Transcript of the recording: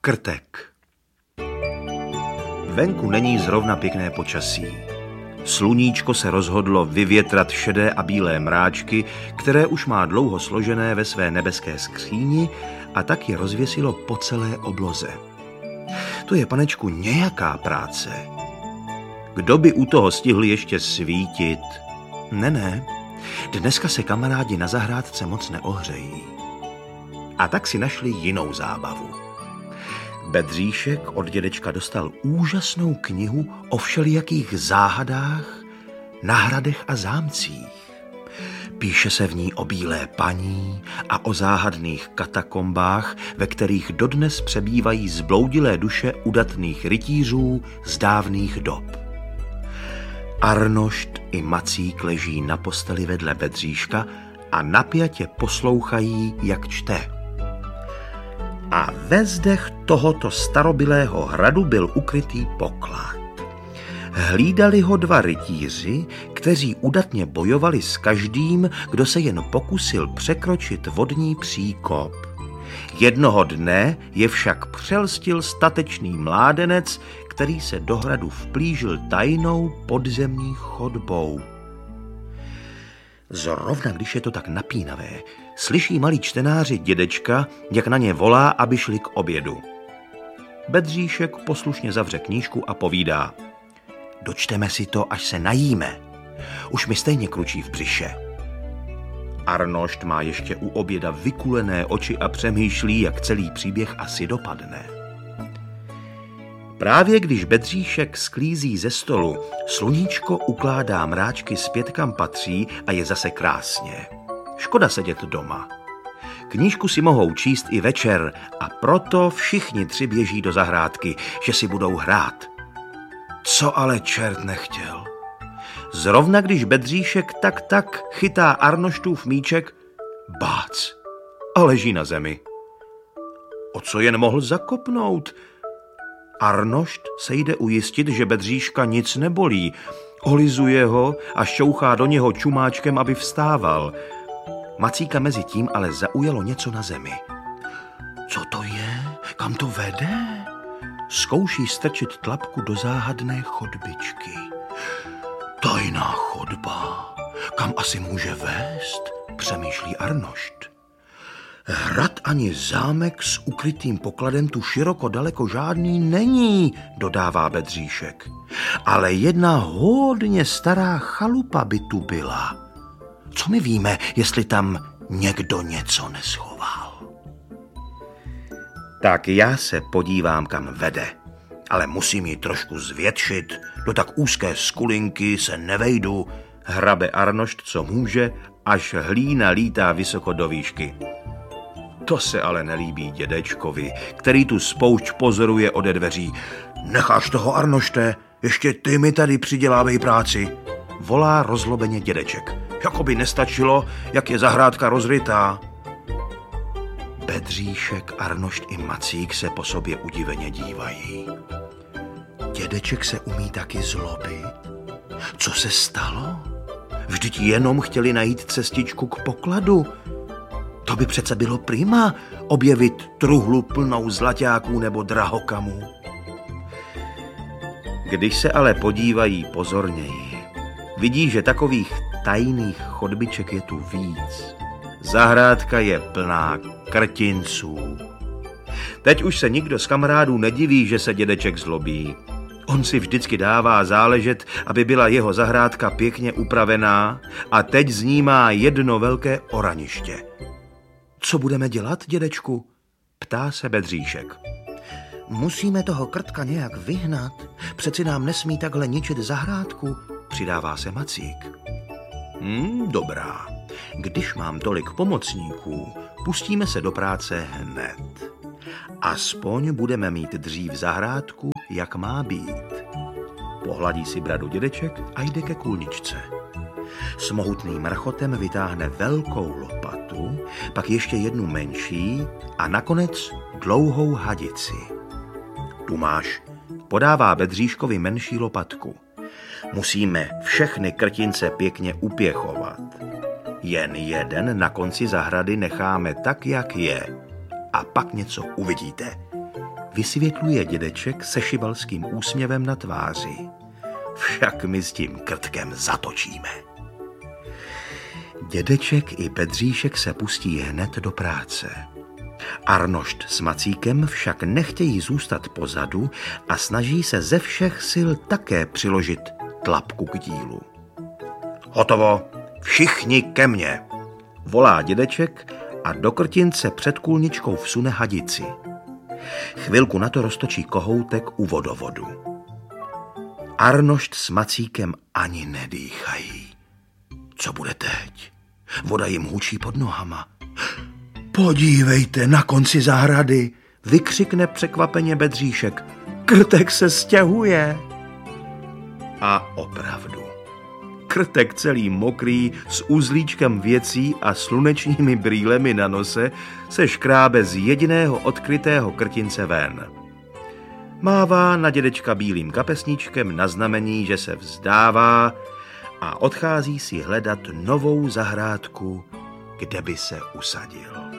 Krtek. Venku není zrovna pěkné počasí. Sluníčko se rozhodlo vyvětrat šedé a bílé mráčky, které už má dlouho složené ve své nebeské skříni, a tak je rozvěsilo po celé obloze. To je, panečku, nějaká práce. Kdo by u toho stihl ještě svítit? Ne, dneska se kamarádi na zahrádce moc neohřejí. A tak si našli jinou zábavu. Bedříšek od dědečka dostal úžasnou knihu o všelijakých záhadách na hradech a zámcích. Píše se v ní o bílé paní a o záhadných katakombách, ve kterých dodnes přebývají zbloudilé duše udatných rytířů z dávných dob. Arnošt i Macík leží na posteli vedle Bedříška a napjatě poslouchají, jak čte. A ve zdech tohoto starobylého hradu byl ukrytý poklad. Hlídali ho dva rytíři, kteří udatně bojovali s každým, kdo se jen pokusil překročit vodní příkop. Jednoho dne je však přelstil statečný mládenec, který se do hradu vplížil tajnou podzemní chodbou. Zrovna když je to tak napínavé, slyší malí čtenáři dědečka, jak na ně volá, aby šli k obědu. Bedříšek poslušně zavře knížku a povídá: dočteme si to, až se najíme. Už mi stejně kručí v břiše. Arnošt má ještě u oběda vykulené oči a přemýšlí, jak celý příběh asi dopadne. Právě když Bedříšek sklízí ze stolu, sluníčko ukládá mráčky zpět, kam patří, a je zase krásně. Škoda sedět doma. Knížku si mohou číst i večer, a proto všichni tři běží do zahrádky, že si budou hrát. Co ale čert nechtěl. Zrovna když Bedříšek tak chytá Arnoštův míček, bác, a leží na zemi. O co jen mohl zakopnout? Arnošt se jde ujistit, že Bedříška nic nebolí. Olizuje ho a šťouchá do něho čumáčkem, aby vstával. Macíka mezi tím ale zaujalo něco na zemi. Co to je? Kam to vede? Zkouší strčit tlapku do záhadné chodbičky. Tajná chodba. Kam asi může vést? Přemýšlí Arnošt. Hrad ani zámek s ukrytým pokladem tu široko daleko žádný není, dodává Bedříšek. Ale jedna hodně stará chalupa by tu byla. Co my víme, jestli tam někdo něco neschoval? Tak já se podívám, kam vede. Ale musím ji trošku zvětšit. Do tak úzké skulinky se nevejdu. Hrabe Arnošt, co může, až hlína lítá vysoko do výšky. To se ale nelíbí dědečkovi, který tu spoušť pozoruje ode dveří. Necháš toho, Arnošte, ještě ty mi tady přidělávej práci, volá rozlobeně dědeček. Jakoby nestačilo, jak je zahrádka rozrytá. Bedříšek, Arnošt i Macík se po sobě udiveně dívají. Dědeček se umí taky zlobit? Co se stalo? Vždyť jenom chtěli najít cestičku k pokladu. To by přece bylo prima, objevit truhlu plnou zlaťáků nebo drahokamů. Když se ale podívají pozorněji, vidí, že takových tajných chodbiček je tu víc. Zahrádka je plná krtinců. Teď už se nikdo z kamarádů nediví, že se dědeček zlobí. On si vždycky dává záležet, aby byla jeho zahrádka pěkně upravená, a teď z ní má jedno velké oraniště. Co budeme dělat, dědečku? Ptá se Bedříšek. Musíme toho krtka nějak vyhnat. Přeci nám nesmí takhle ničit zahrádku, přidává se Macík. Dobrá. Když mám tolik pomocníků, pustíme se do práce hned. Aspoň budeme mít dřív zahrádku, jak má být. Pohladí si bradu dědeček a jde ke kůlničce. S mohutným rchotem vytáhne velkou lopatu, pak ještě jednu menší a nakonec dlouhou hadici. Tu máš, podává Bedříškovi menší lopatku. Musíme všechny krtince pěkně upěchovat. Jen jeden na konci zahrady necháme tak, jak je. A pak něco uvidíte. vysvětluje dědeček se šibalským úsměvem na tváři. Však my s tím krtkem zatočíme. Dědeček i Bedříšek se pustí hned do práce. Arnošt s Macíkem však nechtějí zůstat pozadu a snaží se ze všech sil také přiložit tlapku k dílu. Hotovo, všichni ke mně, volá dědeček a do krtince před kůlničkou vsune hadici. Chvilku na to roztočí kohoutek u vodovodu. Arnošt s Macíkem ani nedýchají. Co bude teď? Voda jim hučí pod nohama. Podívejte, na konci zahrady, vykřikne překvapeně Bedříšek. Krtek se stěhuje. A opravdu. Krtek celý mokrý, s uzlíčkem věcí a slunečními brýlemi na nose se škrábe z jediného odkrytého krtince ven. Mává na dědečka bílým kapesníčkem na znamení, že se vzdává a odchází si hledat novou zahrádku, kde by se usadil.